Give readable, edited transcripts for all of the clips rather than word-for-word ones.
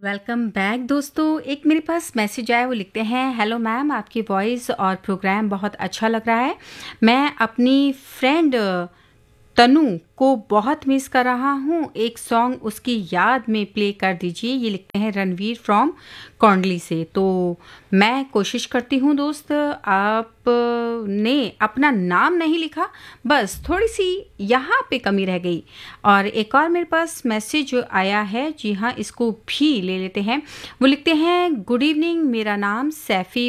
Welcome back दोस्तों। एक मेरे पास मैसेज आया, वो लिखते हैं, हेलो मैम, आपकी वॉइस और प्रोग्राम बहुत अच्छा लग रहा है। मैं अपनी फ्रेंड तनु को बहुत मिस कर रहा हूँ। एक सॉन्ग उसकी याद में प्ले कर दीजिए। ये लिखते हैं रणवीर फ्रॉम कौंडली से। तो मैं कोशिश करती हूँ दोस्त। आपने अपना नाम नहीं लिखा, बस थोड़ी सी यहाँ पे कमी रह गई। और एक और मेरे पास मैसेज आया है, जी हाँ, इसको भी ले लेते हैं। वो लिखते हैं, गुड इवनिंग, मेरा नाम सैफ़ी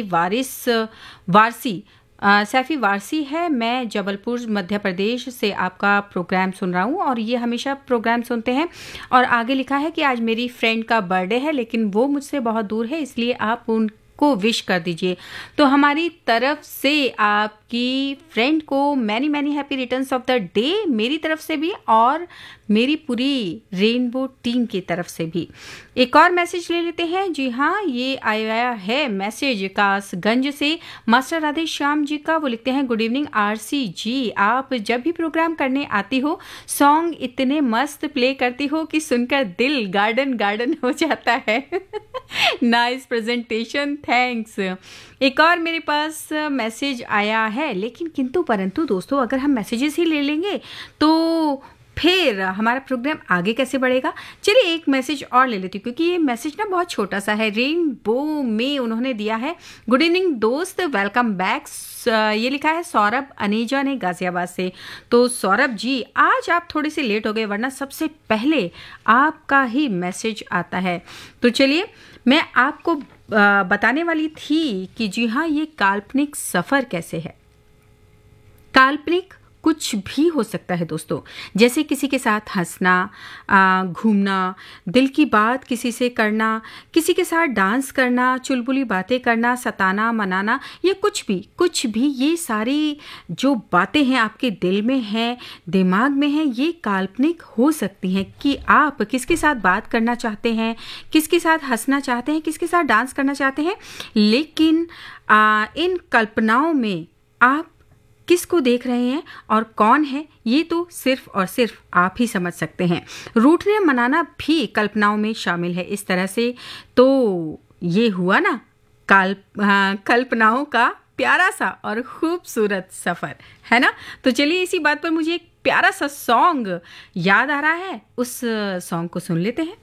वारसी सैफ़ी वारसी है। मैं जबलपुर मध्य प्रदेश से आपका प्रोग्राम सुन रहा हूँ और ये हमेशा प्रोग्राम सुनते हैं। और आगे लिखा है कि आज मेरी फ्रेंड का बर्थडे है, लेकिन वो मुझसे बहुत दूर है, इसलिए आप उनको विश कर दीजिए। तो हमारी तरफ से आपकी फ्रेंड को many many happy returns of the day, मेरी तरफ से भी और मेरी पूरी रेनबो टीम की तरफ से भी। एक और मैसेज ले लेते हैं। जी हाँ, ये आया है मैसेज कासगंज से मास्टर राधे श्याम जी का। वो लिखते हैं, गुड इवनिंग आरसी जी, आप जब भी प्रोग्राम करने आती हो सॉन्ग इतने मस्त प्ले करती हो कि सुनकर दिल गार्डन गार्डन हो जाता है। Nice presentation, thanks. एक और मेरे पास मैसेज आया है, लेकिन किंतु परंतु दोस्तों, अगर हम मैसेजेस ही ले लेंगे तो फिर हमारा प्रोग्राम आगे कैसे बढ़ेगा। चलिए एक मैसेज और ले लेती हूँ, क्योंकि ये मैसेज ना बहुत छोटा सा है। रेनबो में उन्होंने दिया है, गुड इवनिंग दोस्त, वेलकम बैक। ये लिखा है सौरभ अनीजा ने गाजियाबाद से। तो सौरभ जी, आज आप थोड़े से लेट हो गए, वरना सबसे पहले आपका ही मैसेज आता है। तो चलिए, मैं आपको बताने वाली थी कि जी हाँ, ये काल्पनिक सफ़र कैसे है। काल्पनिक कुछ भी हो सकता है दोस्तों, जैसे किसी के साथ हंसना, घूमना, दिल की बात किसी से करना, किसी के साथ डांस करना, चुलबुली बातें करना, सताना, मनाना, या कुछ भी ये सारी जो बातें हैं आपके दिल में हैं, दिमाग में हैं, ये काल्पनिक हो सकती हैं। कि आप किसके साथ बात करना चाहते हैं, किसके साथ हंसना चाहते हैं, किसके साथ डांस करना चाहते हैं, लेकिन इन कल्पनाओं में आप किसको देख रहे हैं और कौन है, ये तो सिर्फ और सिर्फ आप ही समझ सकते हैं। रूठने मनाना भी कल्पनाओं में शामिल है इस तरह से। तो ये हुआ ना कल्पनाओं का प्यारा सा और खूबसूरत सफ़र, है ना। तो चलिए, इसी बात पर मुझे एक प्यारा सा सॉन्ग याद आ रहा है, उस सॉन्ग को सुन लेते हैं।